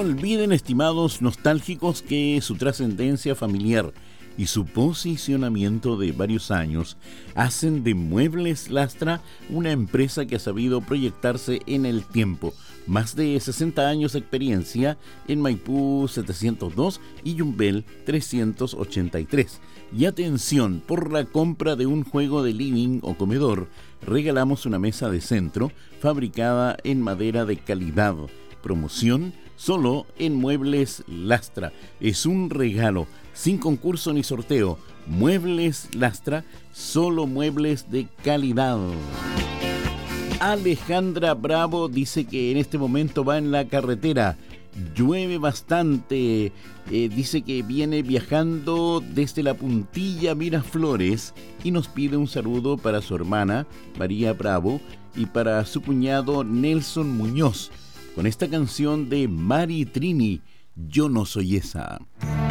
olviden, estimados nostálgicos, que su trascendencia familiar y su posicionamiento de varios años hacen de Muebles Lastra una empresa que ha sabido proyectarse en el tiempo. Más de 60 años de experiencia en Maipú 702 y Yumbel 383. Y atención, por la compra de un juego de living o comedor, regalamos una mesa de centro fabricada en madera de calidad. Promoción solo en Muebles Lastra. Es un regalo, sin concurso ni sorteo. Muebles Lastra, solo muebles de calidad. Alejandra Bravo dice que en este momento va en la carretera. Llueve bastante. Dice que viene viajando desde La Puntilla, Miraflores, y nos pide un saludo para su hermana María Bravo y para su cuñado Nelson Muñoz, con esta canción de Mari Trini, Yo no soy esa.